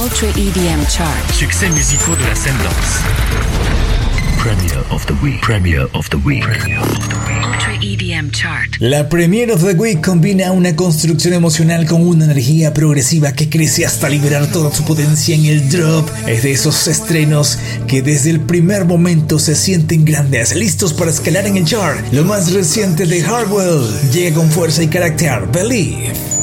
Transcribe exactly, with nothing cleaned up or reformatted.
Ultra E D M Chart. Succès musicaux de la scène dance. Premier of the Week. Premier of the Week. Premier of the Week. Ultra E D M Chart. La Premier of the Week combina una construcción emocional con una energía progresiva que crece hasta liberar toda su potencia en el drop. Es de esos estrenos que desde el primer momento se sienten grandes, listos para escalar en el chart. Lo más reciente de Hardwell llega con fuerza y carácter. Believe.